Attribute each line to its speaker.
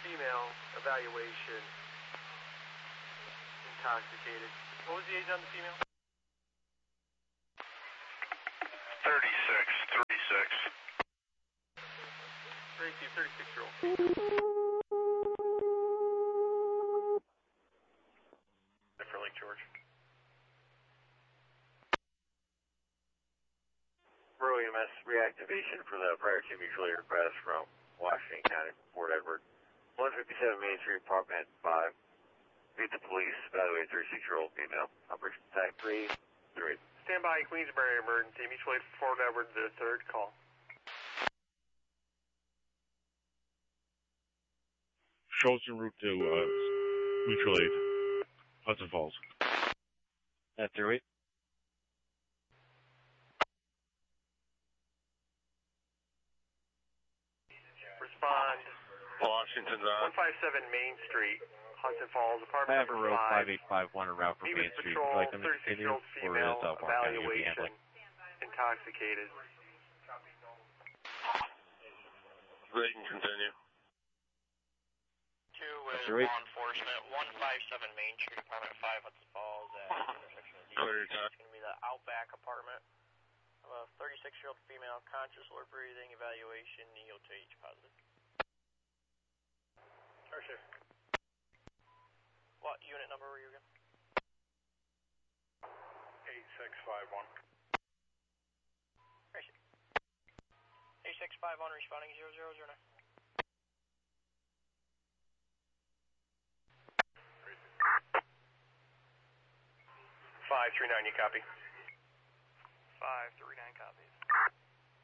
Speaker 1: female, evaluation, intoxicated. What was the age on the female?
Speaker 2: 36.
Speaker 1: 36-year-old. Lake George.
Speaker 3: Borough EMS reactivation for the prior to mutual aid request from Washington County, Fort Edward. 157 Main Street, Apartment 5. Meet the police, evaluate 36-year-old female. Operation Tag 3.
Speaker 1: Stand by, Queensbury emergency. Mutual aid for Fort Edward, the third call.
Speaker 4: Schultz en route to mutual aid, Hudson Falls.
Speaker 2: At 38.
Speaker 1: Respond.
Speaker 5: Washington,
Speaker 1: 157 Main Street, Hudson Falls, apartment
Speaker 2: I have a
Speaker 1: number
Speaker 2: row
Speaker 1: 5.
Speaker 2: 5851 en route for Main Street. Would you
Speaker 1: Patrol,
Speaker 2: like them to continue,
Speaker 1: 36-year-old
Speaker 2: or
Speaker 1: female,
Speaker 2: is Warren County will be
Speaker 1: evaluation,
Speaker 2: handling?
Speaker 1: intoxicated.
Speaker 5: They can continue.
Speaker 6: 2 with
Speaker 2: Right.
Speaker 6: law enforcement, 157 Main Street, apartment 5, Hudson Falls, at intersection of D.
Speaker 5: Clear your time.
Speaker 6: It's going to be the Outback apartment of a 36-year-old female, conscious, low breathing, evaluation, EOTH positive.
Speaker 1: Sure.
Speaker 6: What unit number were you again?
Speaker 1: 8651.
Speaker 6: 8651 responding 0009.
Speaker 1: 539, you copy?
Speaker 6: 539 copy.